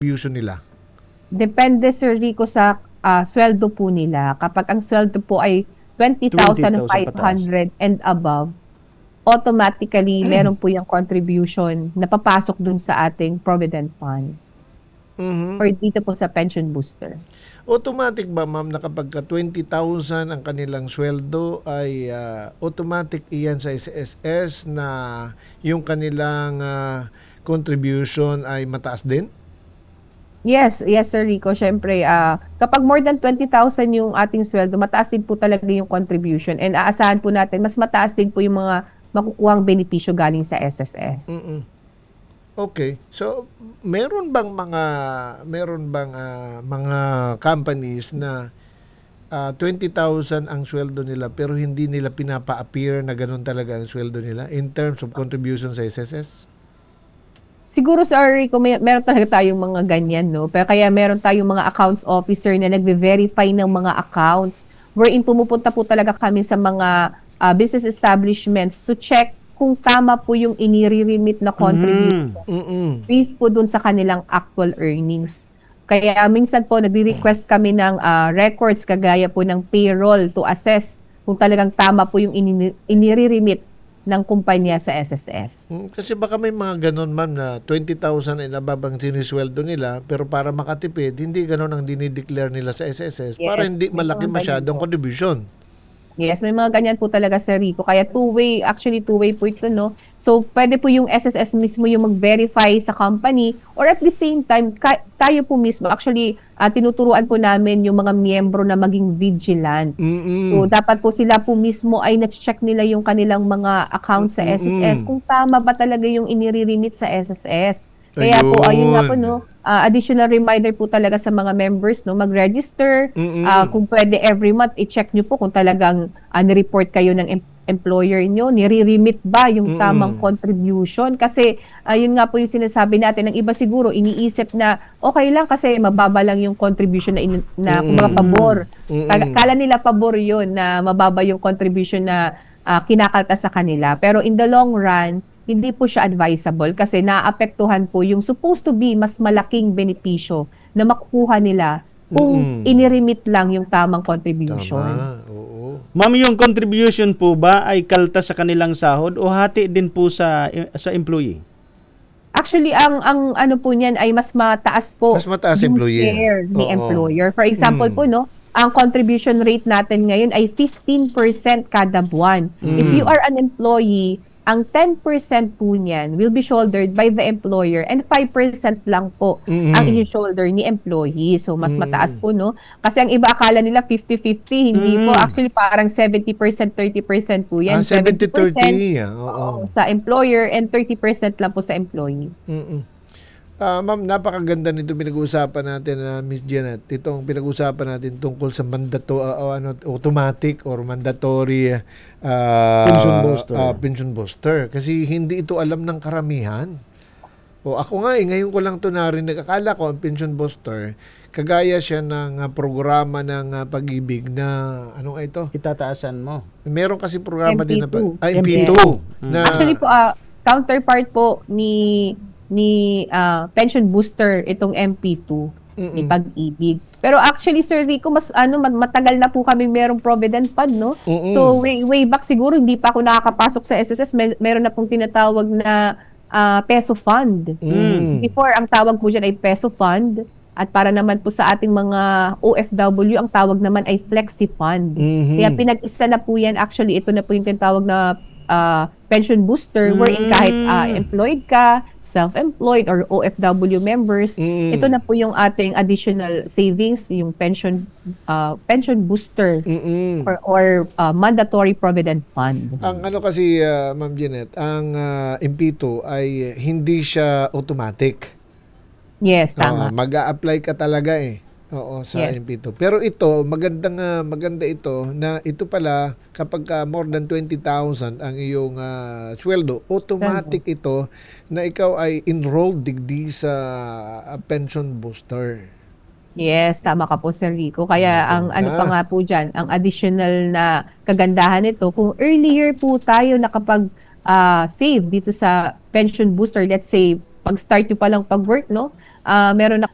contribution nila? Depende, Sir Rico, sa sweldo po nila. Kapag ang sweldo po ay 20,000 pataas. 20,500 and above, automatically meron po yung contribution na papasok dun sa ating Provident Fund or dito po sa pension booster. Automatic ba, ma'am, na kapag 20,000 ang kanilang sweldo ay automatic iyan sa SSS na yung kanilang contribution ay mataas din? Yes, Sir Rico. Syempre, kapag more than 20,000 yung ating sweldo, mataas din po talaga yung contribution. And aasahan po natin, mas mataas din po yung mga makukuhang benepisyo galing sa SSS. Okay. So, meron bang mga companies na 20,000 ang sweldo nila pero hindi nila pinapa-appear na ganun talaga ang sweldo nila in terms of contribution sa SSS? Siguro, Sir Rico, meron talaga tayong mga ganyan, no? Pero kaya meron tayong mga accounts officer na nagve-verify ng mga accounts wherein pumupunta po talaga kami sa mga business establishments to check kung tama po yung inire-remit na contribution based po dun sa kanilang actual earnings. Kaya minsan po nagre-request kami ng records kagaya po ng payroll to assess kung talagang tama po yung inire-remit ng kumpanya sa SSS. Kasi baka may mga ganun, ma'am, na 20,000 ay nababang sinisweldo nila pero para makatipid, hindi ganun ang dinideclare nila sa SSS para hindi malaki masyadong contribution. Yes, may mga ganyan po talaga, Sir Rico. Kaya two-way po ito, no? So, pwede po yung SSS mismo yung mag-verify sa company or at the same time, tayo po mismo. Actually, tinuturuan po namin yung mga miyembro na maging vigilant. So, dapat po sila po mismo ay na-check nila yung kanilang mga accounts sa SSS kung tama ba talaga yung inire-remit sa SSS. Kaya po, ayun nga po, no? Additional reminder po talaga sa mga members, no, mag-register. Kung pwede every month, i-check nyo po kung talagang nireport kayo ng employer nyo, nire-remit ba yung tamang contribution. Kasi yun nga po yung sinasabi natin, ng iba siguro iniisip na okay lang kasi mababa lang yung contribution na mga pabor. Kala nila pabor yun na mababa yung contribution na kinakalta sa kanila. Pero in the long run, hindi po siya advisable kasi naapektuhan po yung supposed to be mas malaking benepisyo na makukuha nila kung iniremit lang yung tamang contribution. Tama, oo. Ma'am, yung contribution po ba ay kalta sa kanilang sahod o hati din po sa employee? Actually, ang ano po niyan ay mas mataas po. Mas mataas yung employee. share ni Oo. employer. For example po, no, ang contribution rate natin ngayon ay 15% kada buwan. If you are an employee, ang 10% po niyan will be shouldered by the employer and 5% lang po ang i-shoulder ni employee. So, mas mataas po, no? Kasi ang iba akala nila 50-50. Hindi po. Actually, parang 70%, 30% po yan. 70-30. Oo. Sa employer and 30% lang po sa employee. Ma'am, napakaganda nito pinag-uusapan natin, Miss Janet. Itong pinag-uusapan natin tungkol sa automatic or mandatory pension booster. Kasi hindi ito alam ng karamihan. O ako nga, ngayon ko lang ito narinig. Akala ko ang pension booster, kagaya siya ng programa ng pag-ibig na, ano nga ito? Itataasan mo. Meron kasi programa din na MP2. Na, Actually po, counterpart po ni pension booster itong MP2 ni Pag-ibig. Pero actually, Sir Rico, matagal na po kami merong Provident Fund, no? So way back siguro hindi pa ako nakakapasok sa SSS, meron na pong tinatawag na peso fund. Before ang tawag po diyan ay peso fund at para naman po sa ating mga OFW ang tawag naman ay flexi fund. Kaya pinag-isa na po yan. Actually, ito na po yung tinatawag na pension booster wherein kahit employed ka, self-employed or OFW members, ito na po yung ating additional savings, yung pension booster or mandatory provident fund. Ang ano kasi, Ma'am Janet, ang MP2 ay hindi siya automatic. Yes, tama. Mag-a-apply ka talaga sa MP2. Pero ito, maganda ito na ito pala kapag more than 20,000 ang iyong sweldo, automatic ito na ikaw ay enrolled digdi sa pension booster. Yes, tama ka po, Sir Rico. Kaya ang ano pa nga po dyan, ang additional na kagandahan nito, kung earlier po tayo nakapag-save dito sa pension booster, let's say, pag-start nyo palang pag-work, no? Meron na